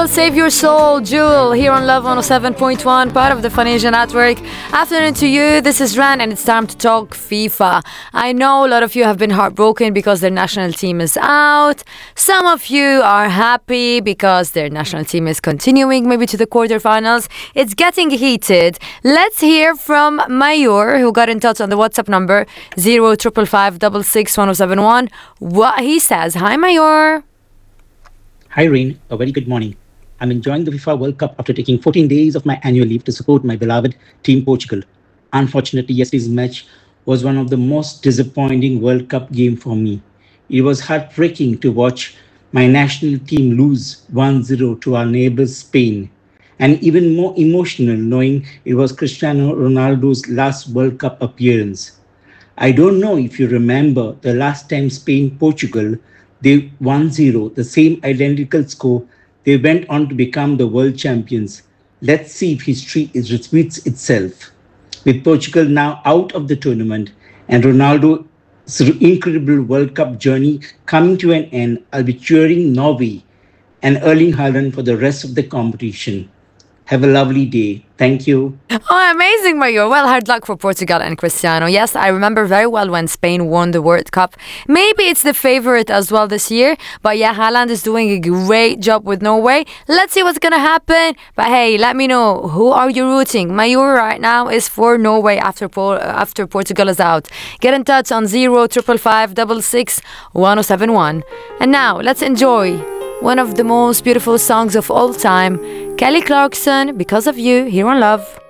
will save your soul, Jewel, here on Love 107.1, part of the Phonesia Network. Afternoon to you, this is Ran, and it's time to talk FIFA. I know a lot of you have been heartbroken because their national team is out. Some of you are happy because their national team is continuing maybe to the quarterfinals. It's getting heated. Let's hear from Mayor, who got in touch on the WhatsApp number 0555 what he says. Hi, Mayor. Hi, Rain. A very good morning. I'm enjoying the FIFA World Cup after taking 14 days of my annual leave to support my beloved team, Portugal. Unfortunately, yesterday's match was one of the most disappointing World Cup games for me. It was heartbreaking to watch my national team lose 1-0 to our neighbors, Spain, and even more emotional knowing it was Cristiano Ronaldo's last World Cup appearance. I don't know if you remember the last time Spain-Portugal they 1-0, the same identical score. They went on to become the world champions. Let's see if history repeats itself. With Portugal now out of the tournament and Ronaldo's incredible World Cup journey coming to an end, I'll be cheering Norway and Erling Haaland for the rest of the competition. Have a lovely day. Thank you. Oh, amazing, Mario. Well, hard luck for Portugal and Cristiano. Yes, I remember very well when Spain won the World Cup. Maybe it's the favorite as well this year. But yeah, Haaland is doing a great job with Norway. Let's see what's going to happen. But hey, let me know, who are you rooting? Mayor right now is for Norway after Portugal is out. Get in touch on 0555 And now, let's enjoy one of the most beautiful songs of all time, Kelly Clarkson, Because of You, here on Love.